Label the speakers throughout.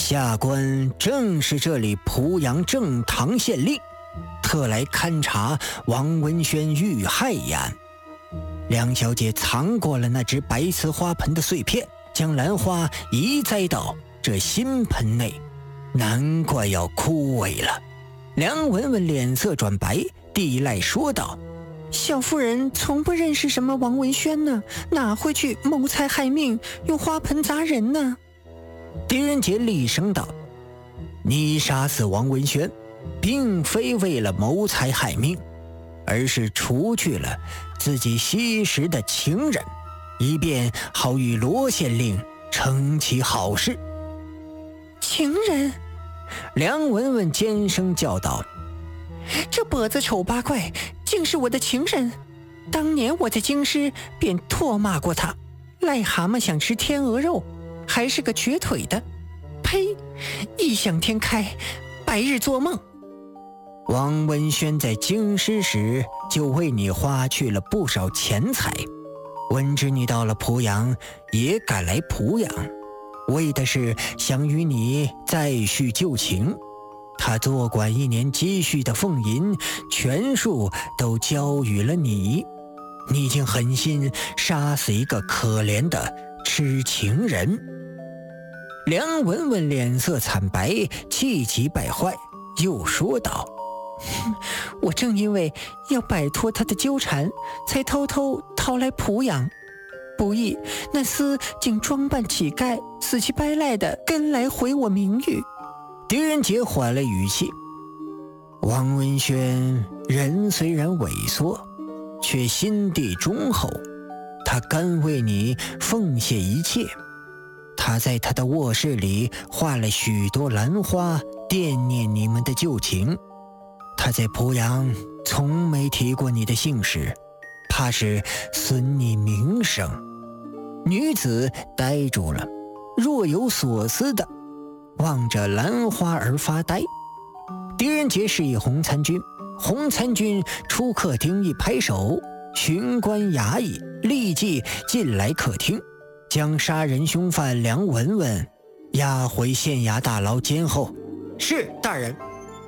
Speaker 1: 下官正是这里濮阳正堂县令，特来勘察王文轩遇害一案。梁小姐藏过了那只白瓷花盆的碎片，将兰花移栽到这新盆内，难怪要枯萎了。梁文文脸色转白，递赖说道：
Speaker 2: 小夫人从不认识什么王文轩呢，哪会去谋财害命，用花盆砸人呢？
Speaker 1: 狄仁杰厉声道：你杀死王文轩并非为了谋财害命，而是除去了自己惜时的情人，以便好与罗县令成其好事。
Speaker 2: 情人？
Speaker 1: 梁文文尖声叫道：
Speaker 2: 这跛子丑八怪竟是我的情人！当年我在京师便唾骂过他，癞蛤蟆想吃天鹅肉，还是个瘸腿的。呸！异想天开，白日做梦。
Speaker 1: 王文轩在京师时就为你花去了不少钱财，闻知你到了濮阳，也赶来濮阳，为的是想与你再续旧情。他多管1年积蓄的俸银全数都交予了你，你竟狠心杀死一个可怜的痴情人。梁文文脸色惨白，气急败坏，又说道：
Speaker 2: 我正因为要摆脱他的纠缠，才偷偷逃来濮阳，不意那厮竟装扮乞丐，死乞白赖的跟来毁我名誉。
Speaker 1: 狄仁杰缓了语气：王文轩人虽然萎缩，却心地忠厚，他甘为你奉献一切。他在他的卧室里画了许多兰花，惦念你们的旧情。他在濮阳从没提过你的姓氏，怕是损你名声。女子呆住了，若有所思的望着兰花而发呆。狄仁杰示意洪参军，洪参军出客厅一拍手，巡官衙役立即进来客厅，将杀人凶犯梁文文押回县衙大牢监候。是，大人。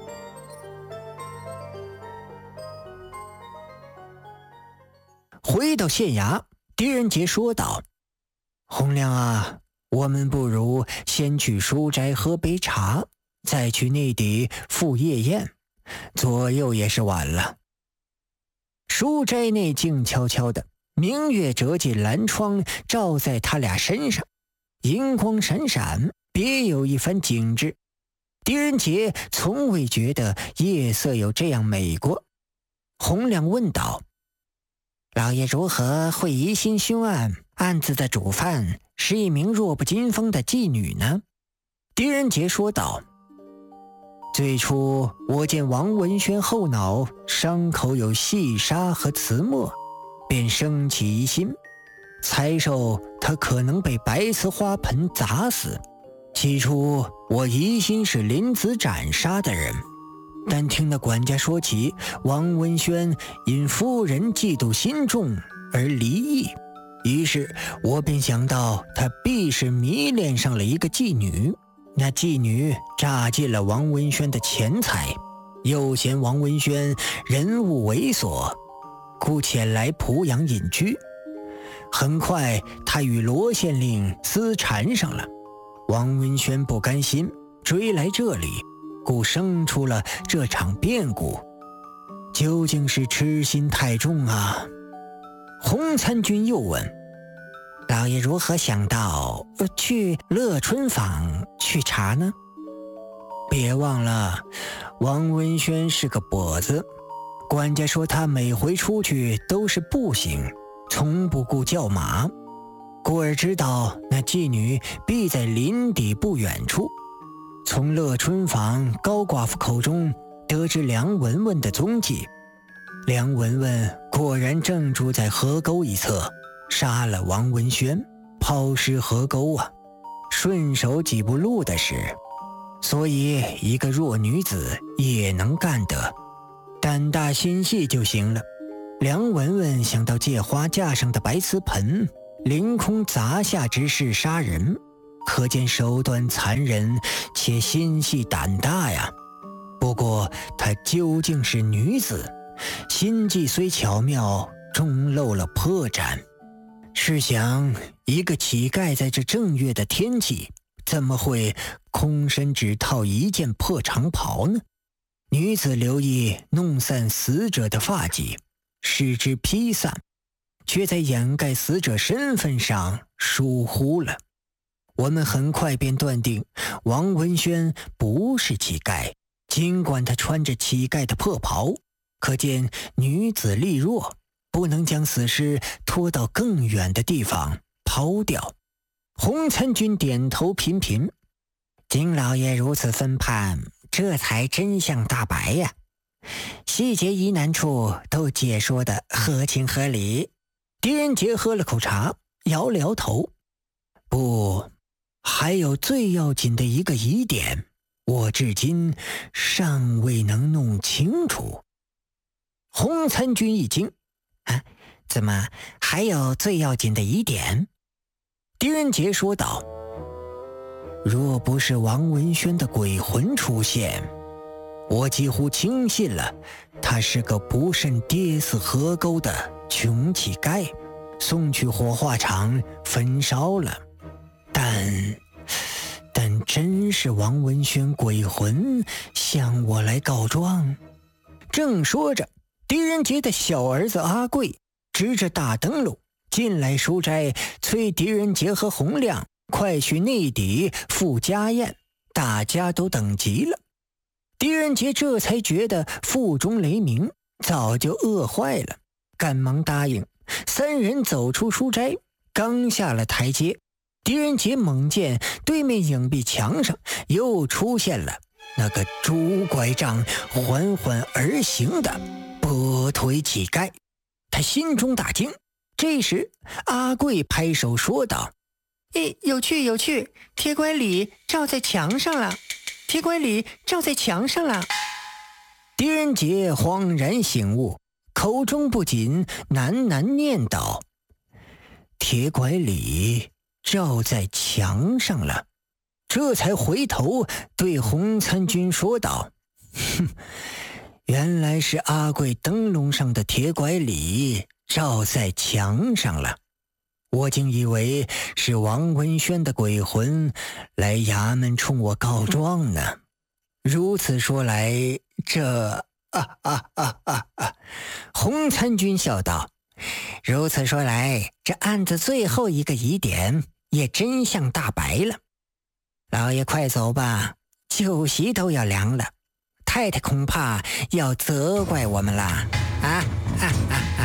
Speaker 1: 回到县衙，狄仁杰说道：洪亮啊，我们不如先去书斋喝杯茶，再去内邸赴夜宴，左右也是晚了。书斋内静悄悄的，明月折进蓝窗，照在他俩身上，银光闪闪，别有一番景致。狄仁杰从未觉得夜色有这样美过。洪亮问道：老爷如何会疑心凶案？案子的主犯是一名弱不禁风的妓女呢？狄仁杰说道：最初我见王文轩后脑伤口有细沙和瓷墨，便生起疑心，猜受他可能被白瓷花盆砸死。起初我疑心是林子斩杀的人，但听那管家说起王文轩因夫人嫉妒心重而离异，于是我便想到他必是迷恋上了一个妓女，那妓女榨尽了王文轩的钱财，又嫌王文轩人物猥琐，故前来濮阳隐居。很快他与罗县令私缠上了，王文轩不甘心，追来这里，故生出了这场变故。究竟是痴心太重啊？洪参军又问：老爷如何想到去乐春坊去查呢？别忘了，王文轩是个跛子，管家说他每回出去都是步行，从不顾叫马，故而知道那妓女必在林底不远处。从乐春坊高寡妇口中得知梁文文的踪迹，梁文文果然正住在河沟一侧，杀了王文轩，抛尸河沟啊，顺手几步路的事，所以一个弱女子也能干得，胆大心细就行了。梁文文想到借花架上的白瓷盆凌空砸下之事杀人， 可见手段残忍且心细胆大呀。不过她究竟是女子，心计虽巧妙，终露了破绽。试想，一个乞丐在这正月的天气，怎么会空身只套一件破长袍呢？女子留意弄散死者的发髻，使之披散，却在掩盖死者身份上疏忽了。我们很快便断定王文轩不是乞丐，尽管他穿着乞丐的破袍，可见女子力弱，不能将死尸拖到更远的地方抛掉。洪参军点头频频，金老爷如此分判，这才真相大白呀。细节疑难处都解说得合情合理。狄仁杰喝了口茶，摇了摇头，不，还有最要紧的一个疑点，我至今尚未能弄清楚。洪参军一惊，怎么还有最要紧的疑点？狄仁杰说道，若不是王文轩的鬼魂出现，我几乎轻信了他是个不慎跌死河沟的穷乞丐，送去火化场焚烧了。但真是王文轩鬼魂向我来告状？正说着，狄仁杰的小儿子阿贵执着大灯笼进来书斋，催狄仁杰和洪亮快去内邸赴家宴，大家都等急了。狄仁杰这才觉得腹中雷鸣，早就饿坏了，赶忙答应。三人走出书斋，刚下了台阶，狄仁杰猛见对面影壁墙上又出现了那个拄拐杖缓缓而行的跛腿乞丐，他心中大惊。这时阿贵拍手说道，
Speaker 2: 有趣有趣，铁拐李照在墙上了，铁拐李照在墙上了。
Speaker 1: 狄仁杰恍然醒悟，口中不禁喃喃念道，铁拐李照在墙上了。这才回头对洪参军说道，原来是阿贵灯笼上的铁拐李照在墙上了，我竟以为是王文轩的鬼魂来衙门冲我告状呢。如此说来，洪参军笑道，如此说来，这案子最后一个疑点也真相大白了。老爷快走吧，酒席都要凉了，太太恐怕要责怪我们啦。